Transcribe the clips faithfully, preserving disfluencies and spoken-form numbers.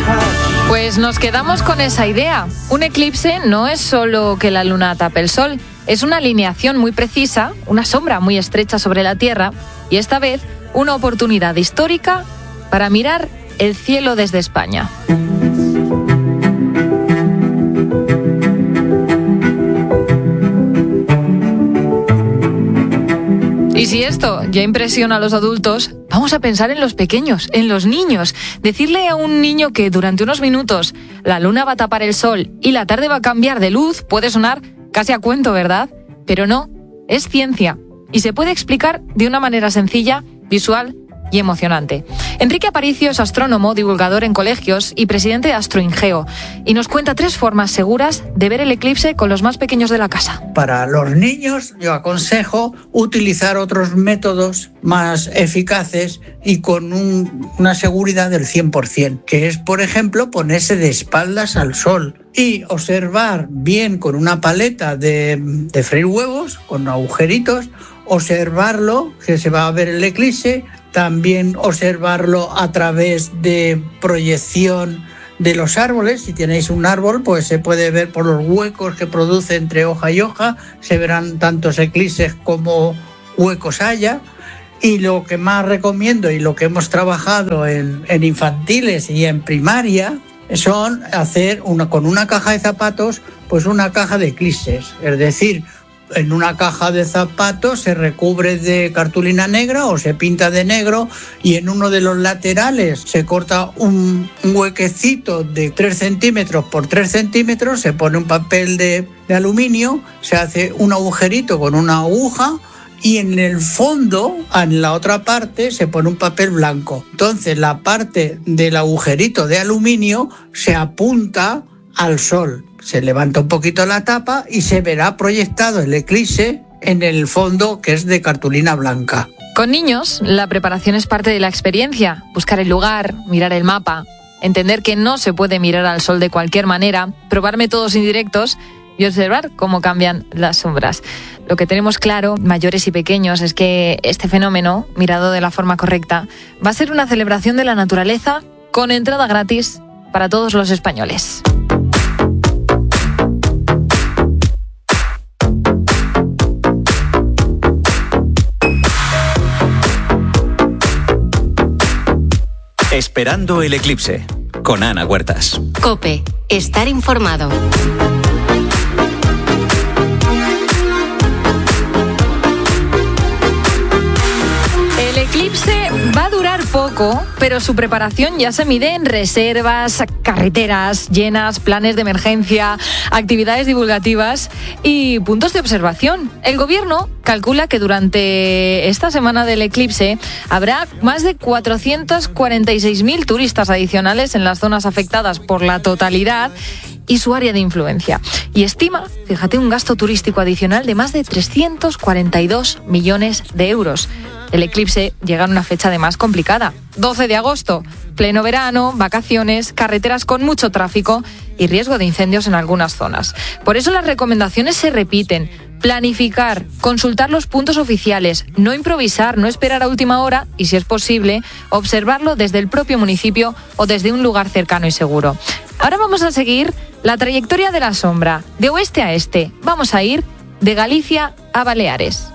Pues nos quedamos con esa idea. Un eclipse no es solo que la luna tape el sol, es una alineación muy precisa, una sombra muy estrecha sobre la Tierra y esta vez una oportunidad histórica para mirar el cielo desde España. Y si esto ya impresiona a los adultos, vamos a pensar en los pequeños, en los niños. Decirle a un niño que durante unos minutos la luna va a tapar el sol y la tarde va a cambiar de luz puede sonar casi a cuento, ¿verdad? Pero no, es ciencia y se puede explicar de una manera sencilla, visual y emocionante. Enrique Aparicio es astrónomo, divulgador en colegios y presidente de Astroingeo y nos cuenta tres formas seguras de ver el eclipse con los más pequeños de la casa. Para los niños yo aconsejo utilizar otros métodos más eficaces y con un, una seguridad del cien por ciento, que es, por ejemplo, ponerse de espaldas al sol y observar bien con una paleta de, de freír huevos, con agujeritos, observarlo, que se va a ver el eclipse. También observarlo a través de proyección de los árboles. Si tenéis un árbol, pues se puede ver por los huecos que produce entre hoja y hoja. Se verán tantos eclipses como huecos haya. Y lo que más recomiendo y lo que hemos trabajado en, en infantiles y en primaria son hacer una, con una caja de zapatos, pues una caja de eclipses. Es decir, en una caja de zapatos se recubre de cartulina negra o se pinta de negro y en uno de los laterales se corta un, un huequecito de tres centímetros por tres centímetros, se pone un papel de, de aluminio, se hace un agujerito con una aguja y en el fondo, en la otra parte, se pone un papel blanco. Entonces la parte del agujerito de aluminio se apunta al sol. Se levanta un poquito la tapa y se verá proyectado el eclipse en el fondo, que es de cartulina blanca. Con niños, la preparación es parte de la experiencia. Buscar el lugar, mirar el mapa, entender que no se puede mirar al sol de cualquier manera, probar métodos indirectos y observar cómo cambian las sombras. Lo que tenemos claro, mayores y pequeños, es que este fenómeno, mirado de la forma correcta, va a ser una celebración de la naturaleza con entrada gratis para todos los españoles. Esperando el eclipse, con Ana Huertas. COPE, estar informado. El eclipse va a durar poco, pero su preparación ya se mide en reservas, carreteras llenas, planes de emergencia, actividades divulgativas y puntos de observación. El gobierno calcula que durante esta semana del eclipse habrá más de cuatrocientos cuarenta y seis mil turistas adicionales en las zonas afectadas por la totalidad y su área de influencia. Y estima, fíjate, un gasto turístico adicional de más de trescientos cuarenta y dos millones de euros. El eclipse llega en una fecha además complicada. doce de agosto, pleno verano, vacaciones, carreteras con mucho tráfico y riesgo de incendios en algunas zonas. Por eso las recomendaciones se repiten. Planificar, consultar los puntos oficiales, no improvisar, no esperar a última hora y, si es posible, observarlo desde el propio municipio o desde un lugar cercano y seguro. Ahora vamos a seguir la trayectoria de la sombra, de oeste a este. Vamos a ir de Galicia a Baleares.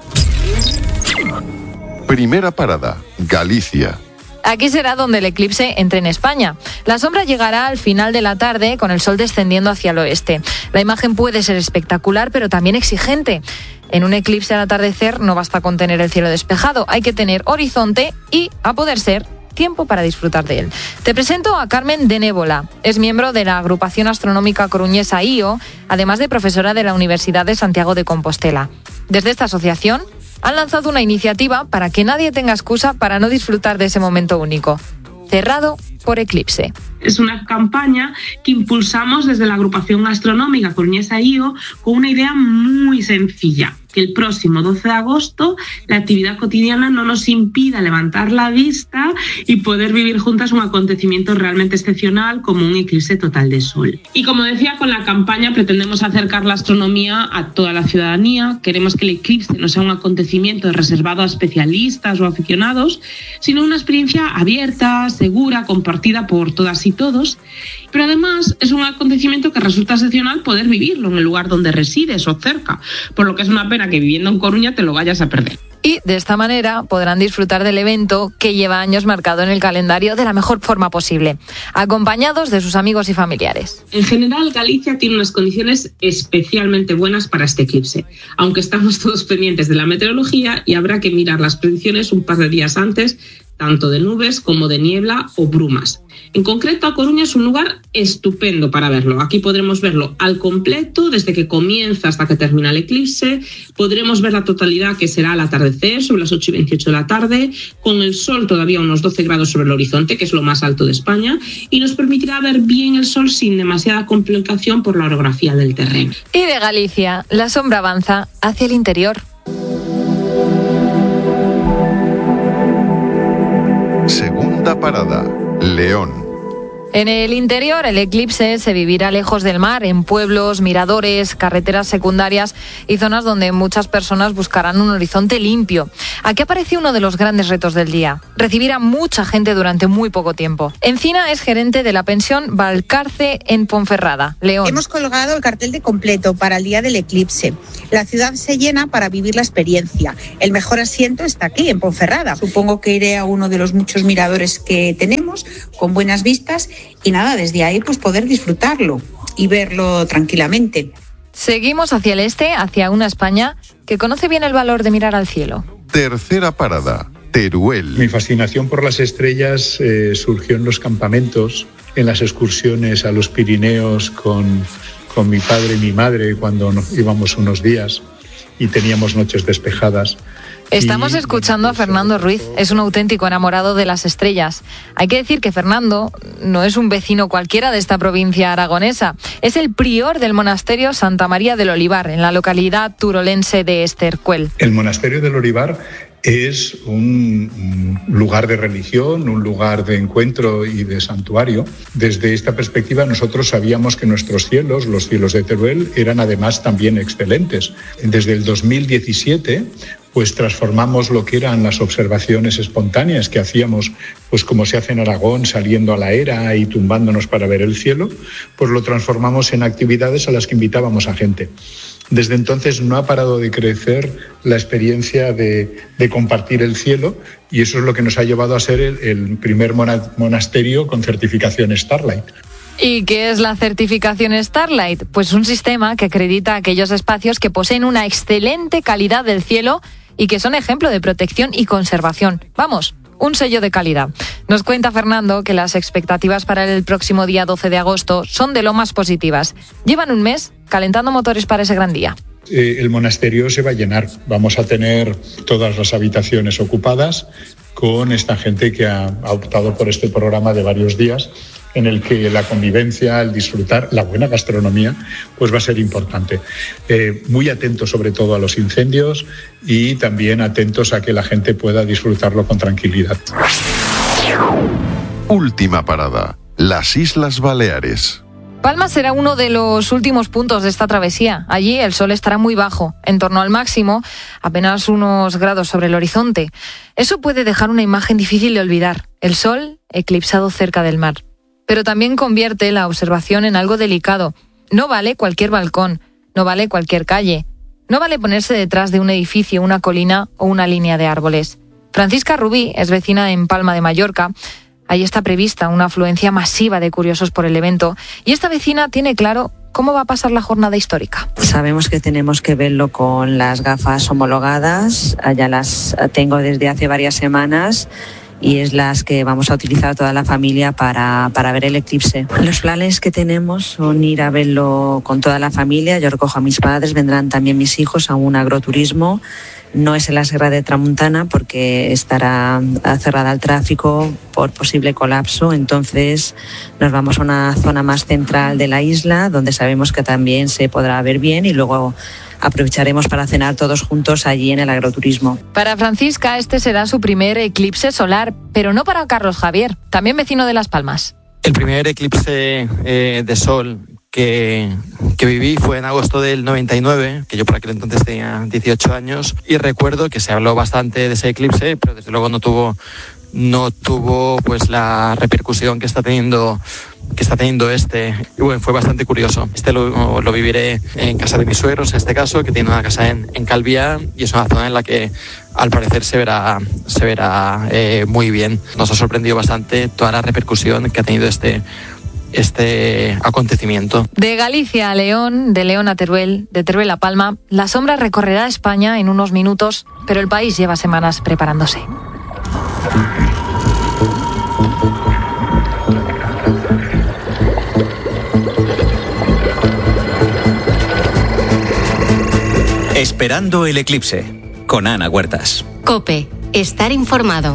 Primera parada, Galicia. Aquí será donde el eclipse entre en España. La sombra llegará al final de la tarde con el sol descendiendo hacia el oeste. La imagen puede ser espectacular, pero también exigente. En un eclipse al atardecer no basta con tener el cielo despejado, hay que tener horizonte y, a poder ser, tiempo para disfrutar de él. Te presento a Carmen de Nébola. Es miembro de la agrupación astronómica coruñesa I O, además de profesora de la Universidad de Santiago de Compostela. Desde esta asociación han lanzado una iniciativa para que nadie tenga excusa para no disfrutar de ese momento único. Cerrado por eclipse. Es una campaña que impulsamos desde la agrupación astronómica coruñesa I O con una idea muy sencilla. que el próximo doce de agosto la actividad cotidiana no nos impida levantar la vista y poder vivir juntas un acontecimiento realmente excepcional como un eclipse total de sol. Y como decía, con la campaña pretendemos acercar la astronomía a toda la ciudadanía. Queremos que el eclipse no sea un acontecimiento reservado a especialistas o aficionados, sino una experiencia abierta, segura, compartida por todas y todos. Pero además es un acontecimiento que resulta excepcional poder vivirlo en el lugar donde resides o cerca, por lo que es una pena que viviendo en Coruña te lo vayas a perder. Y de esta manera podrán disfrutar del evento que lleva años marcado en el calendario de la mejor forma posible, acompañados de sus amigos y familiares. En general, Galicia tiene unas condiciones especialmente buenas para este eclipse, aunque estamos todos pendientes de la meteorología y habrá que mirar las predicciones un par de días antes, tanto de nubes como de niebla o brumas. En concreto, A Coruña es un lugar estupendo para verlo. Aquí podremos verlo al completo, desde que comienza hasta que termina el eclipse. Podremos ver la totalidad, que será al atardecer, sobre las ocho y veintiocho de la tarde, con el sol todavía a unos doce grados sobre el horizonte, que es lo más alto de España, y nos permitirá ver bien el sol sin demasiada complicación por la orografía del terreno. Y de Galicia, la sombra avanza hacia el interior. Segunda parada, León. En el interior, el eclipse se vivirá lejos del mar, en pueblos, miradores, carreteras secundarias y zonas donde muchas personas buscarán un horizonte limpio. Aquí aparece uno de los grandes retos del día: recibir a mucha gente durante muy poco tiempo. Encina es gerente de la pensión Valcarce en Ponferrada, León. Hemos colgado el cartel de completo para el día del eclipse. La ciudad se llena para vivir la experiencia. El mejor asiento está aquí, en Ponferrada. Supongo que iré a uno de los muchos miradores que tenemos, con buenas vistas. Y nada, desde ahí pues poder disfrutarlo y verlo tranquilamente. Seguimos hacia el este, hacia una España que conoce bien el valor de mirar al cielo. Tercera parada, Teruel. Mi fascinación por las estrellas eh, surgió en los campamentos, en las excursiones a los Pirineos con, con mi padre y mi madre cuando nos íbamos unos días y teníamos noches despejadas. Estamos escuchando a Fernando Ruiz, es un auténtico enamorado de las estrellas. Hay que decir que Fernando no es un vecino cualquiera de esta provincia aragonesa, es el prior del monasterio Santa María del Olivar, en la localidad turolense de Estercuel. El monasterio del Olivar es un lugar de religión, un lugar de encuentro y de santuario. Desde esta perspectiva, nosotros sabíamos que nuestros cielos, los cielos de Teruel, eran además también excelentes. Desde el dos mil diecisiete, pues transformamos lo que eran las observaciones espontáneas que hacíamos, pues como se hace en Aragón, saliendo a la era y tumbándonos para ver el cielo, pues lo transformamos en actividades a las que invitábamos a gente. Desde entonces no ha parado de crecer la experiencia de, de compartir el cielo, y eso es lo que nos ha llevado a ser el, el primer monasterio con certificación Starlight. ¿Y qué es la certificación Starlight? Pues un sistema que acredita aquellos espacios que poseen una excelente calidad del cielo y que son ejemplo de protección y conservación. Vamos, un sello de calidad. Nos cuenta Fernando que las expectativas para el próximo día doce de agosto son de lo más positivas. Llevan un mes calentando motores para ese gran día. Eh, el monasterio se va a llenar. Vamos a tener todas las habitaciones ocupadas con esta gente que ha, ha optado por este programa de varios días, en el que la convivencia, el disfrutar, la buena gastronomía, pues va a ser importante. Eh, muy atentos sobre todo a los incendios y también atentos a que la gente pueda disfrutarlo con tranquilidad. Última parada, las Islas Baleares. Palma será uno de los últimos puntos de esta travesía. Allí el sol estará muy bajo, en torno al máximo, apenas unos grados sobre el horizonte. Eso puede dejar una imagen difícil de olvidar, el sol eclipsado cerca del mar. Pero también convierte la observación en algo delicado. No vale cualquier balcón, no vale cualquier calle, no vale ponerse detrás de un edificio, una colina o una línea de árboles. Francisca Rubí es vecina en Palma de Mallorca. Ahí está prevista una afluencia masiva de curiosos por el evento y esta vecina tiene claro cómo va a pasar la jornada histórica. Sabemos que tenemos que verlo con las gafas homologadas, ya las tengo desde hace varias semanas y es las que vamos a utilizar toda la familia para, para ver el eclipse. Los planes que tenemos son ir a verlo con toda la familia. Yo recojo a mis padres, vendrán también mis hijos a un agroturismo. No es en la Sierra de Tramuntana porque estará cerrada al tráfico por posible colapso, entonces nos vamos a una zona más central de la isla donde sabemos que también se podrá ver bien y luego aprovecharemos para cenar todos juntos allí en el agroturismo. Para Francisca este será su primer eclipse solar, pero no para Carlos Javier, también vecino de Las Palmas. El primer eclipse eh, de sol que, que viví fue en agosto del noventa y nueve, que yo por aquel entonces tenía dieciocho años, y recuerdo que se habló bastante de ese eclipse, pero desde luego no tuvo, no tuvo pues la repercusión que está teniendo que está teniendo este, y bueno, fue bastante curioso. Este lo, lo viviré en casa de mis suegros, en este caso, que tiene una casa en, en Calviá, y es una zona en la que al parecer se verá, se verá eh, muy bien. Nos ha sorprendido bastante toda la repercusión que ha tenido este, este acontecimiento. De Galicia a León, de León a Teruel, de Teruel a Palma, la sombra recorrerá España en unos minutos, pero el país lleva semanas preparándose. Esperando el eclipse, con Ana Huertas. COPE, estar informado.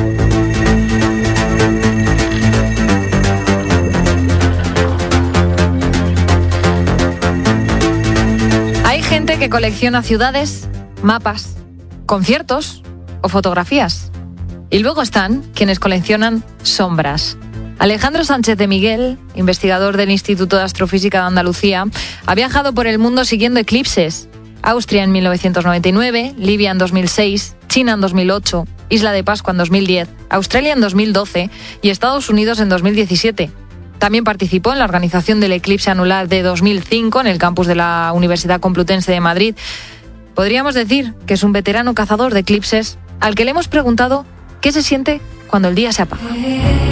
Hay gente que colecciona ciudades, mapas, conciertos o fotografías. Y luego están quienes coleccionan sombras. Alejandro Sánchez de Miguel, investigador del Instituto de Astrofísica de Andalucía, ha viajado por el mundo siguiendo eclipses. Austria en mil novecientos noventa y nueve, Libia en dos mil seis, China en dos mil ocho, Isla de Pascua en dos mil diez, Australia en dos mil doce y Estados Unidos en dos mil diecisiete. También participó en la organización del eclipse anular de dos mil cinco en el campus de la Universidad Complutense de Madrid. Podríamos decir que es un veterano cazador de eclipses al que le hemos preguntado qué se siente cuando el día se apaga.